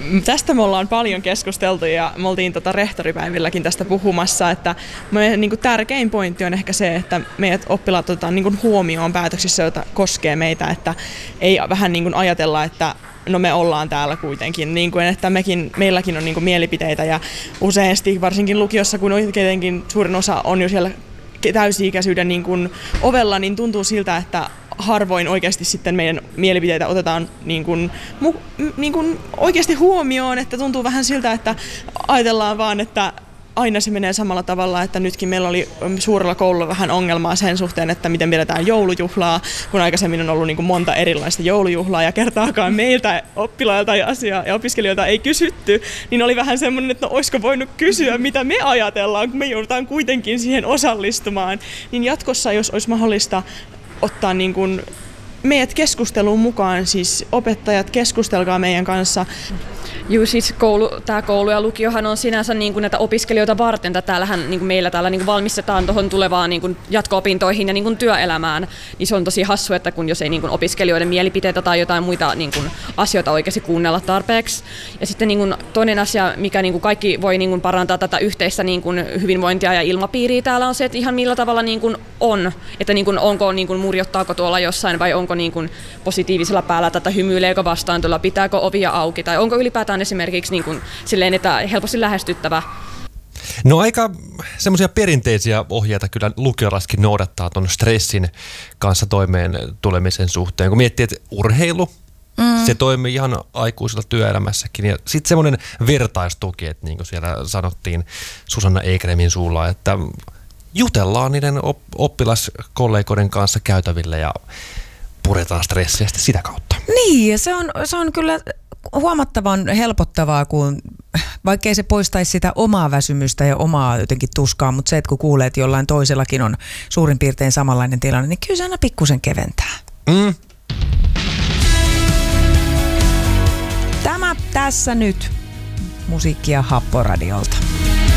Tästä me ollaan paljon keskusteltu ja me oltiin rehtoripäivilläkin tästä puhumassa, että meidän niin tärkein pointti on ehkä se, että meidät oppilaat otetaan niin huomioon päätöksissä, joita koskee meitä, että ei vähän niin ajatella, että no me ollaan täällä kuitenkin, niin kuin, että meilläkin on niin kuin mielipiteitä ja useasti varsinkin lukiossa, kun oikeinkin suurin osa on jo siellä täysi-ikäisyyden niin kuin ovella, niin tuntuu siltä, että harvoin oikeasti sitten meidän mielipiteitä otetaan niin kuin oikeasti huomioon, että tuntuu vähän siltä, että ajatellaan vaan, että aina se menee samalla tavalla, että nytkin meillä oli suurella koululla vähän ongelmaa sen suhteen, että miten pidetään joulujuhlaa, kun aikaisemmin on ollut niin kuin monta erilaista joulujuhlaa ja kertaakaan meiltä oppilailta ja opiskelijoilta ei kysytty, niin oli vähän semmoinen, että no olisiko voinut kysyä, mitä me ajatellaan, kun me joudutaan kuitenkin siihen osallistumaan. Niin jatkossa, jos olisi mahdollista ottaa niin kuin meidät keskusteluun mukaan, siis opettajat, keskustelkaa meidän kanssa. Joo, siis tämä koulu ja lukiohan on sinänsä niin kuin näitä opiskelijoita varten, että täällähän niin kuin meillä täällä niin kuin valmistetaan tuohon tulevaan niin kuin jatko-opintoihin ja niin kuin työelämään, niin se on tosi hassu, että kun jos ei niin kuin opiskelijoiden mielipiteitä tai jotain muita niin kuin asioita oikeasti kuunnella tarpeeksi. Ja sitten niin kuin toinen asia, mikä niin kuin kaikki voi niin kuin parantaa tätä yhteistä niin kuin hyvinvointia ja ilmapiiriä täällä on se, että ihan millä tavalla niin kuin on, että niin kuin onko niin kuin murjottaako tuolla jossain vai onko niin kuin positiivisella päällä tätä hymyileekö vastaan tuolla, pitääkö ovia auki tai onko ylipäätään esimerkiksi niin kuin silleen, että helposti lähestyttävä. No aika semmoisia perinteisiä ohjeita kyllä lukiolaiskin noudattaa tuon stressin kanssa toimeen tulemisen suhteen. Kun miettii, että urheilu, se toimii ihan aikuisella työelämässäkin. Ja sitten semmoinen vertaistuki, että niin kuin siellä sanottiin Susanna Ekremin suulla, että jutellaan niiden oppilaskollegoiden kanssa käytävillä ja puretaan stressiä sitä kautta. Niin, ja se on kyllä huomattavan helpottavaa, kun vaikkei se poistaisi sitä omaa väsymystä ja omaa jotenkin tuskaa, mutta se, että kun kuulee, että jollain toisellakin on suurin piirtein samanlainen tilanne, niin kyllä se aina pikkusen keventää. Tämä tässä nyt musiikkia Happoradiolta.